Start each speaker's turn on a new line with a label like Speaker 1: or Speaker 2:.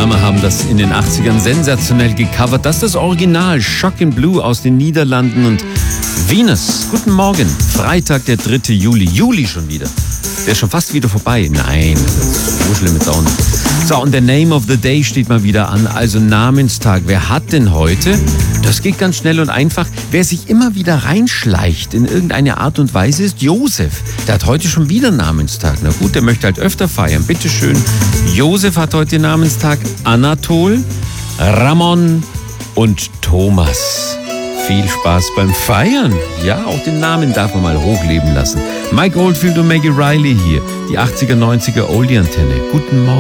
Speaker 1: Drummer haben das in den 80ern sensationell gecovert. Das ist das Original, Shock in Blue aus den Niederlanden und Venus. Guten Morgen, Freitag, der 3. Juli. Juli schon wieder. Der ist schon fast wieder vorbei. Nein, so schlimm ist auch nicht. So, und der Name of the Day steht mal wieder an, also Namenstag. Wer hat denn heute? Das geht ganz schnell und einfach. Wer sich immer wieder reinschleicht in irgendeine Art und Weise, ist Josef. Der hat heute schon wieder Namenstag. Na gut, der möchte halt öfter feiern. Bitteschön. Josef hat heute Namenstag. Anatol, Ramon und Thomas. Viel Spaß beim Feiern. Ja, auch den Namen darf man mal hochleben lassen. Mike Oldfield und Maggie Riley hier. Die 80er, 90er Oldie-Antenne. Guten Morgen.